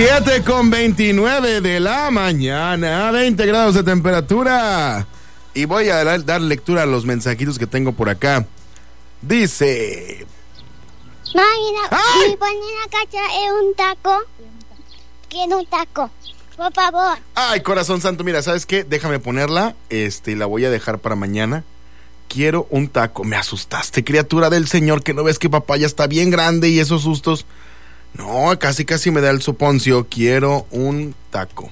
7:29 de la mañana, 20 grados de temperatura. Y voy a dar lectura a los mensajitos que tengo por acá. Dice... Mami, ponen acá un taco. Quiero un taco, por favor. Ay, corazón santo, mira, ¿sabes qué? Déjame ponerla, la voy a dejar para mañana. Quiero un taco. Me asustaste, criatura del Señor, que no ves que papá ya está bien grande y esos sustos. No, casi me da el soponcio. Quiero un taco.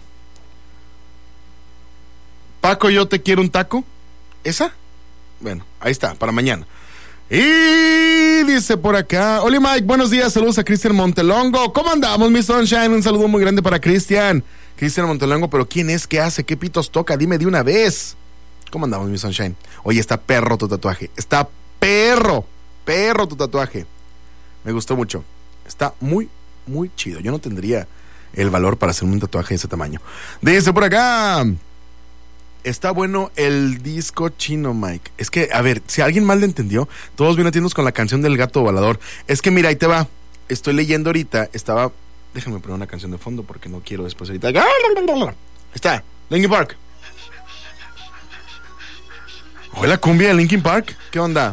Paco, yo te quiero un taco. ¿Esa? Bueno, ahí está, para mañana. Y dice por acá: hola Mike, buenos días, saludos a Cristian Montelongo. ¿Cómo andamos, mi Sunshine? Un saludo muy grande para Cristian Montelongo. Pero ¿quién es? ¿Qué hace? ¿Qué pitos toca? Dime de una vez. ¿Cómo andamos, mi Sunshine? Oye, está perro tu tatuaje. Está perro tu tatuaje. Me gustó mucho. Está muy chido. Yo no tendría el valor para hacer un tatuaje de ese tamaño. Dice por acá: está bueno el disco chino, Mike. Es que, a ver, si alguien mal le entendió, todos bien atentos con la canción del gato volador. Es que mira, ahí te va. Estoy leyendo ahorita. Déjame poner una canción de fondo porque no quiero después ahorita. Ahí está, Linkin Park. Hola, cumbia de Linkin Park. ¿Qué onda?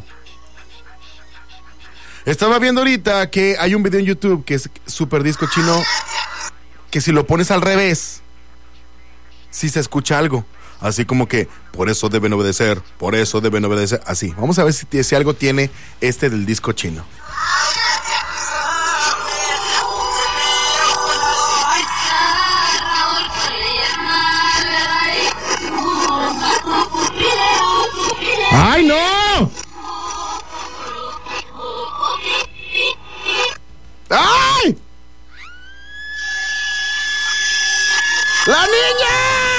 Estaba viendo ahorita que hay un video en YouTube que es super disco chino, que si lo pones al revés, sí se escucha algo. Así como que, por eso deben obedecer, así. Vamos a ver si algo tiene del disco chino. ¡Ay, no! ¡Ay! ¡La niña!